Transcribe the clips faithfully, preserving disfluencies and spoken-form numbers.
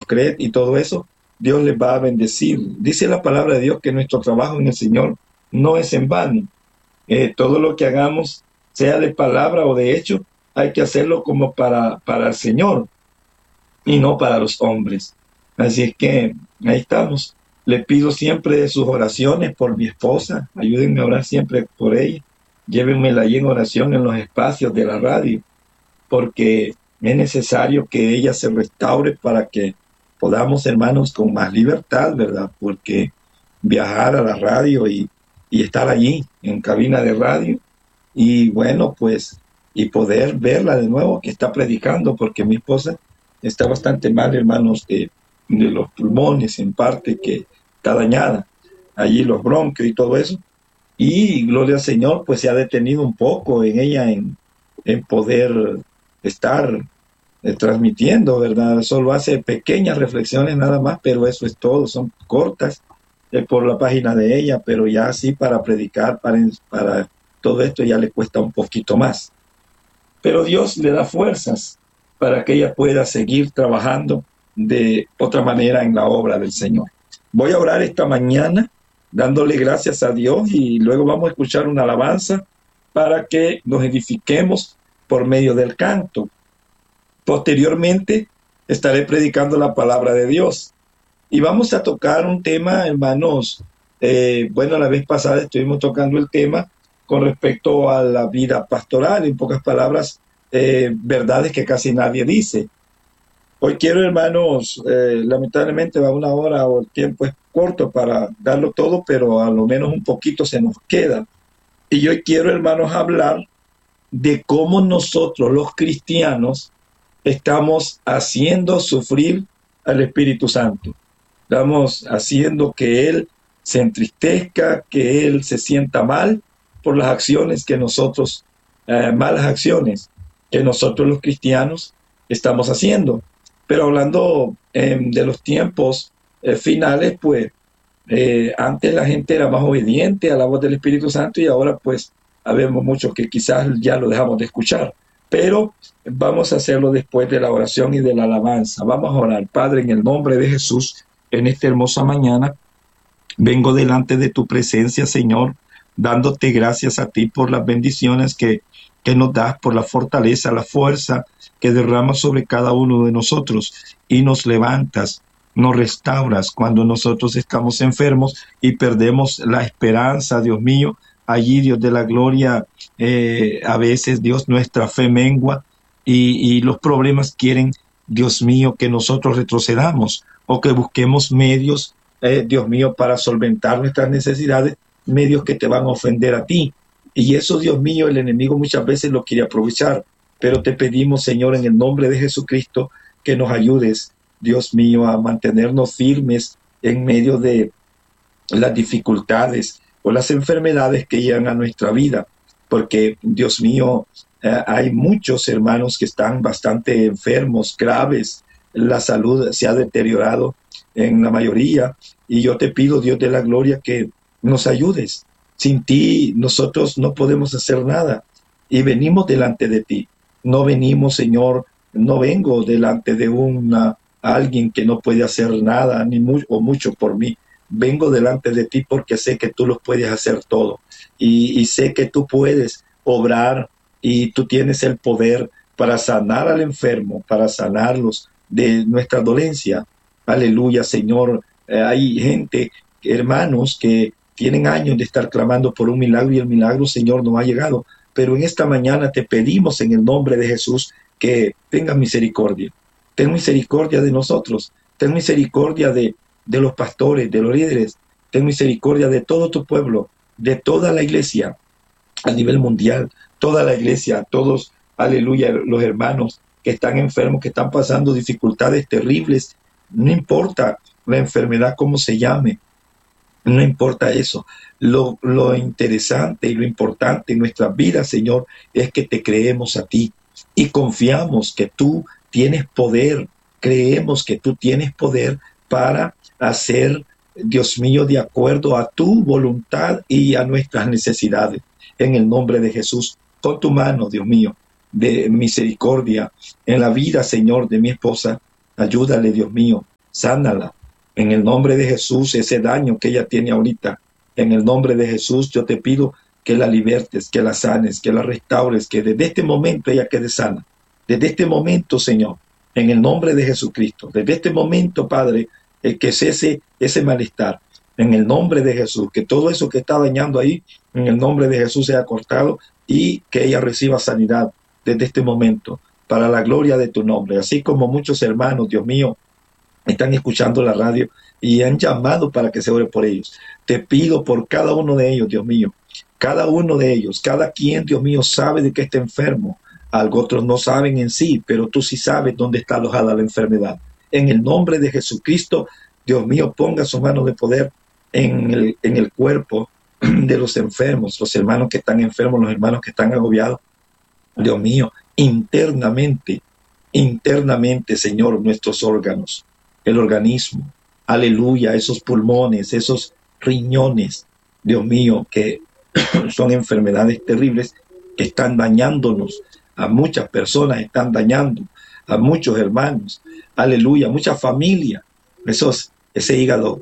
creed y todo eso, Dios les va a bendecir. Dice la palabra de Dios que nuestro trabajo en el Señor no es en vano. Eh, todo lo que hagamos, sea de palabra o de hecho, hay que hacerlo como para, para el Señor y no para los hombres. Así es que ahí estamos. Le pido siempre de sus oraciones por mi esposa. Ayúdenme a orar siempre por ella. Llévenmela ahí en oración en los espacios de la radio, porque es necesario que ella se restaure para que podamos, hermanos, con más libertad, ¿verdad? Porque viajar a la radio y, y estar allí en cabina de radio y bueno, pues, y poder verla de nuevo que está predicando, porque mi esposa está bastante mal, hermanos, de, de los pulmones, en parte que está dañada, allí los bronquios y todo eso. Y gloria al Señor, pues se ha detenido un poco en ella en, en poder estar eh, transmitiendo, ¿verdad? Solo hace pequeñas reflexiones nada más, pero eso es todo, son cortas eh, por la página de ella, pero ya así para predicar, para, para todo esto ya le cuesta un poquito más. Pero Dios le da fuerzas para que ella pueda seguir trabajando de otra manera en la obra del Señor. Voy a orar esta mañana dándole gracias a Dios y luego vamos a escuchar una alabanza para que nos edifiquemos por medio del canto. Posteriormente estaré predicando la palabra de Dios y vamos a tocar un tema, hermanos. Eh, bueno, la vez pasada estuvimos tocando el tema con respecto a la vida pastoral, en pocas palabras, eh, verdades que casi nadie dice. Hoy quiero, hermanos, eh, lamentablemente va una hora o el tiempo es corto para darlo todo, pero a lo menos un poquito se nos queda. Y hoy quiero, hermanos, hablar de cómo nosotros, los cristianos, estamos haciendo sufrir al Espíritu Santo. Estamos haciendo que Él se entristezca, que Él se sienta mal por las acciones que nosotros, eh, malas acciones que nosotros los cristianos estamos haciendo. Pero hablando eh, de los tiempos eh, finales, pues eh, antes la gente era más obediente a la voz del Espíritu Santo y ahora pues habemos muchos que quizás ya lo dejamos de escuchar. Pero vamos a hacerlo después de la oración y de la alabanza. Vamos a orar. Padre, en el nombre de Jesús, en esta hermosa mañana, vengo delante de tu presencia, Señor, dándote gracias a ti por las bendiciones que, que nos das, por la fortaleza, la fuerza que derramas sobre cada uno de nosotros y nos levantas, nos restauras cuando nosotros estamos enfermos y perdemos la esperanza, Dios mío. Allí, Dios de la gloria, eh, a veces, Dios, nuestra fe mengua y, y los problemas quieren, Dios mío, que nosotros retrocedamos o que busquemos medios, eh, Dios mío, para solventar nuestras necesidades, medios que te van a ofender a ti. Y eso, Dios mío, el enemigo muchas veces lo quiere aprovechar. Pero te pedimos, Señor, en el nombre de Jesucristo, que nos ayudes, Dios mío, a mantenernos firmes en medio de las dificultades o las enfermedades que llegan a nuestra vida. Porque, Dios mío, eh, hay muchos hermanos que están bastante enfermos, graves. La salud se ha deteriorado en la mayoría. Y yo te pido, Dios de la gloria, que nos ayudes. Sin ti, nosotros no podemos hacer nada. Y venimos delante de ti. No venimos, Señor, no vengo delante de una alguien que no puede hacer nada, ni mu- o mucho por mí. Vengo delante de ti porque sé que tú lo puedes hacer todo. Y, y sé que tú puedes obrar y tú tienes el poder para sanar al enfermo, para sanarlos de nuestra dolencia. Aleluya, Señor. Eh, hay gente, hermanos, que tienen años de estar clamando por un milagro y el milagro, Señor, no ha llegado. Pero en esta mañana te pedimos en el nombre de Jesús que tengas misericordia. Ten misericordia de nosotros. Ten misericordia de, de los pastores, de los líderes. Ten misericordia de todo tu pueblo, de toda la iglesia a nivel mundial. Toda la iglesia, todos, aleluya, los hermanos que están enfermos, que están pasando dificultades terribles. No importa la enfermedad, cómo se llame. No importa eso. Lo, lo interesante y lo importante en nuestras vidas, Señor, es que te creemos a ti y confiamos que tú tienes poder. Creemos que tú tienes poder para hacer, Dios mío, de acuerdo a tu voluntad y a nuestras necesidades. En el nombre de Jesús, con tu mano, Dios mío, de misericordia en la vida, Señor, de mi esposa. Ayúdale, Dios mío, sánala. En el nombre de Jesús, ese daño que ella tiene ahorita, en el nombre de Jesús, yo te pido que la libertes, que la sanes, que la restaures, que desde este momento ella quede sana. Desde este momento, Señor, en el nombre de Jesucristo, desde este momento, Padre, eh, que cese ese malestar. En el nombre de Jesús, que todo eso que está dañando ahí, en el nombre de Jesús sea cortado y que ella reciba sanidad desde este momento, para la gloria de tu nombre. Así como muchos hermanos, Dios mío, están escuchando la radio y han llamado para que se ore por ellos. Te pido por cada uno de ellos, Dios mío, cada uno de ellos, cada quien, Dios mío, sabe de que está enfermo. Algo otros no saben en sí, pero tú sí sabes dónde está alojada la enfermedad. En el nombre de Jesucristo, Dios mío, ponga su mano de poder en el, en el cuerpo de los enfermos, los hermanos que están enfermos, los hermanos que están agobiados. Dios mío, internamente, internamente, Señor, nuestros órganos, el organismo, aleluya, esos pulmones, esos riñones, Dios mío, que son enfermedades terribles que están dañándonos, a muchas personas están dañando, a muchos hermanos, aleluya, mucha familia, esos, ese hígado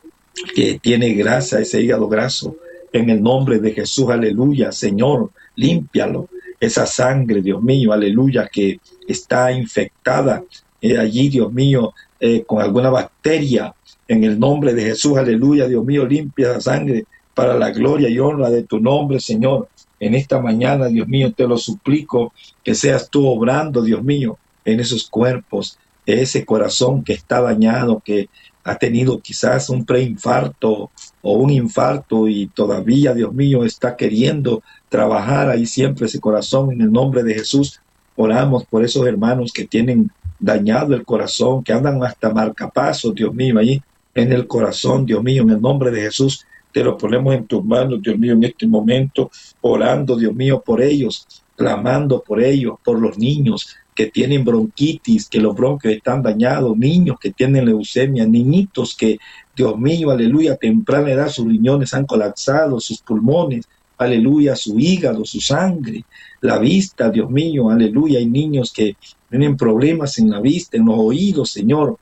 que tiene grasa, ese hígado graso, en el nombre de Jesús, aleluya, Señor, límpialo, esa sangre, Dios mío, aleluya, que está infectada eh, allí, Dios mío, eh, con alguna bacteria, en el nombre de Jesús, aleluya, Dios mío, limpia esa sangre para la gloria y honra de tu nombre, Señor. En esta mañana, Dios mío, te lo suplico, que seas tú obrando, Dios mío, en esos cuerpos, ese corazón que está dañado, que ha tenido quizás un preinfarto o un infarto y todavía, Dios mío, está queriendo trabajar ahí siempre ese corazón. En el nombre de Jesús, oramos por esos hermanos que tienen dañado el corazón, que andan hasta marcapasos, Dios mío, ahí en el corazón, Dios mío, en el nombre de Jesús, te lo ponemos en tus manos, Dios mío, en este momento, orando, Dios mío, por ellos, clamando por ellos, por los niños que tienen bronquitis, que los bronquios están dañados, niños que tienen leucemia, niñitos que, Dios mío, aleluya, a temprana edad sus riñones han colapsado, sus pulmones, aleluya, su hígado, su sangre, la vista, Dios mío, aleluya, hay niños que tienen problemas en la vista, en los oídos, Señor,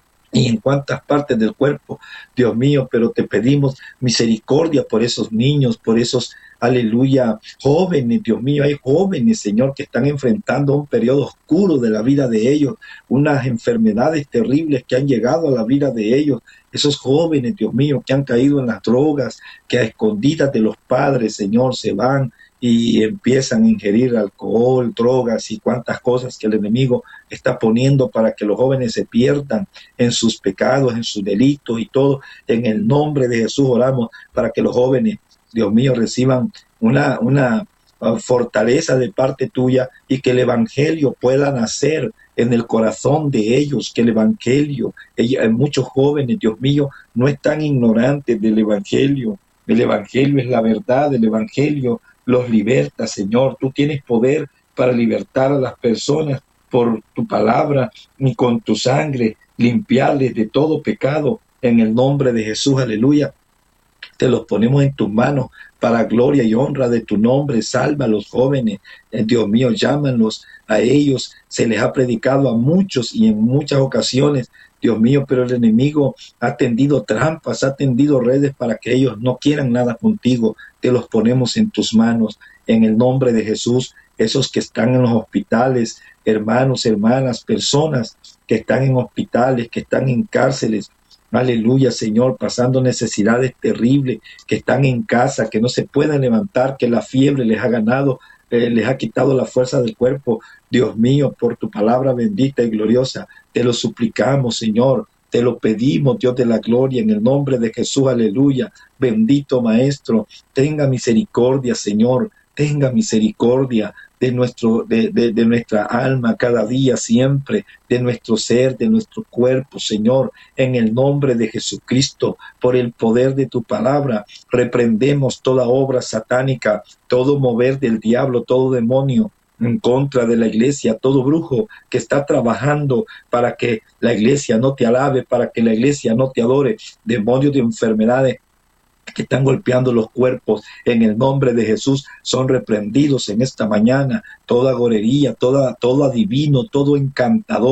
y en cuántas partes del cuerpo, Dios mío, pero te pedimos misericordia por esos niños, por esos, aleluya, jóvenes, Dios mío, hay jóvenes, Señor, que están enfrentando un periodo oscuro de la vida de ellos, unas enfermedades terribles que han llegado a la vida de ellos, esos jóvenes, Dios mío, que han caído en las drogas, que a escondidas de los padres, Señor, se van y empiezan a ingerir alcohol, drogas y cuantas cosas que el enemigo está poniendo para que los jóvenes se pierdan en sus pecados, en sus delitos y todo. En el nombre de Jesús oramos para que los jóvenes, Dios mío, reciban una, una uh, fortaleza de parte tuya y que el evangelio pueda nacer en el corazón de ellos, que el evangelio, ella, muchos jóvenes, Dios mío, no están ignorantes del evangelio. El evangelio es la verdad, el evangelio los liberta, Señor. Tú tienes poder para libertar a las personas por tu palabra y con tu sangre, limpiarles de todo pecado en el nombre de Jesús, aleluya. Te los ponemos en tus manos para gloria y honra de tu nombre. Salva a los jóvenes, eh, Dios mío, llámanos a ellos. Se les ha predicado a muchos y en muchas ocasiones, Dios mío, pero el enemigo ha tendido trampas, ha tendido redes para que ellos no quieran nada contigo. Te los ponemos en tus manos, en el nombre de Jesús. Esos que están en los hospitales, hermanos, hermanas, personas que están en hospitales, que están en cárceles, aleluya, Señor, pasando necesidades terribles, que están en casa, que no se pueden levantar, que la fiebre les ha ganado, eh, les ha quitado la fuerza del cuerpo. Dios mío, por tu palabra bendita y gloriosa, te lo suplicamos, Señor, te lo pedimos, Dios de la gloria, en el nombre de Jesús, aleluya. Bendito Maestro, tenga misericordia, Señor, tenga misericordia de, nuestro, de, de, de nuestra alma cada día, siempre, de nuestro ser, de nuestro cuerpo, Señor, en el nombre de Jesucristo, por el poder de tu palabra, reprendemos toda obra satánica, todo mover del diablo, todo demonio en contra de la iglesia, todo brujo que está trabajando para que la iglesia no te alabe, para que la iglesia no te adore, demonios de enfermedades que están golpeando los cuerpos, en el nombre de Jesús, son reprendidos en esta mañana. Toda gorería, toda, todo adivino, todo encantador,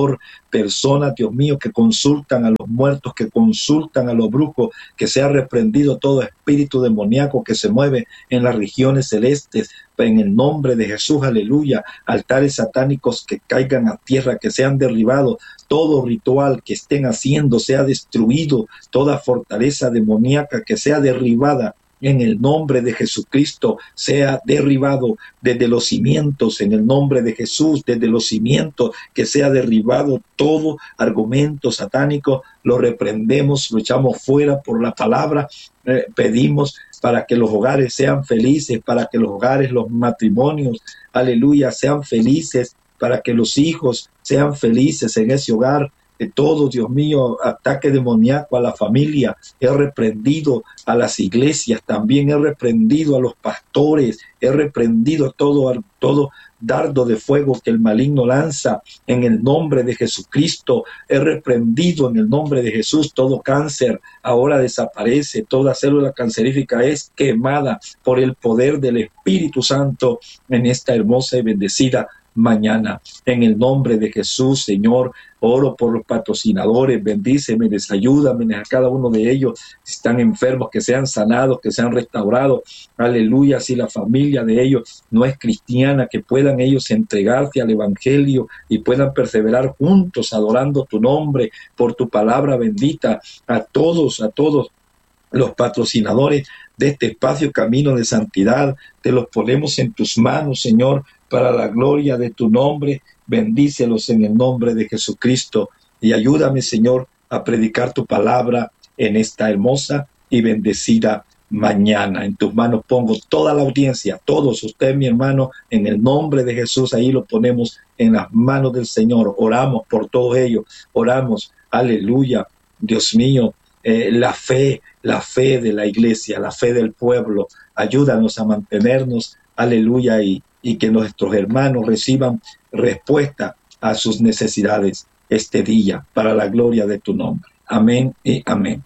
personas, Dios mío, que consultan a los muertos, que consultan a los brujos, que sea reprendido todo espíritu demoníaco que se mueve en las regiones celestes, en el nombre de Jesús, aleluya. Altares satánicos que caigan a tierra, que sean derribados, todo ritual que estén haciendo sea destruido, toda fortaleza demoníaca que sea derribada, en el nombre de Jesucristo, sea derribado desde los cimientos, en el nombre de Jesús, desde los cimientos, que sea derribado todo argumento satánico, lo reprendemos, lo echamos fuera por la palabra, eh, pedimos para que los hogares sean felices, para que los hogares, los matrimonios, aleluya, sean felices, para que los hijos sean felices en ese hogar. De todo, Dios mío, ataque demoníaco a la familia, he reprendido a las iglesias, también he reprendido a los pastores, he reprendido todo, todo dardo de fuego que el maligno lanza en el nombre de Jesucristo, he reprendido en el nombre de Jesús todo cáncer, ahora desaparece, toda célula cancerífica es quemada por el poder del Espíritu Santo en esta hermosa y bendecida mañana. En el nombre de Jesús, Señor, oro por los patrocinadores, bendíceme, ayúdame a cada uno de ellos, si están enfermos, que sean sanados, que sean restaurados, aleluya. Si la familia de ellos no es cristiana, que puedan ellos entregarse al evangelio y puedan perseverar juntos adorando tu nombre, por tu palabra bendita. A todos, a todos los patrocinadores de este espacio Camino de Santidad, te los ponemos en tus manos, Señor, para la gloria de tu nombre. Bendícelos en el nombre de Jesucristo y ayúdame, Señor, a predicar tu palabra en esta hermosa y bendecida mañana. En tus manos pongo toda la audiencia, todos ustedes, mi hermano, en el nombre de Jesús, ahí lo ponemos en las manos del Señor. Oramos por todos ellos, oramos, aleluya, Dios mío, eh, la fe, la fe de la iglesia, la fe del pueblo, ayúdanos a mantenernos, aleluya, y y que nuestros hermanos reciban respuesta a sus necesidades este día, para la gloria de tu nombre. Amén y amén.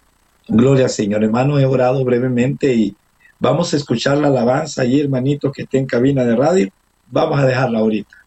Gloria al Señor. Hermano, he orado brevemente y vamos a escuchar la alabanza ahí, hermanito, que esté en cabina de radio. Vamos a dejarla ahorita.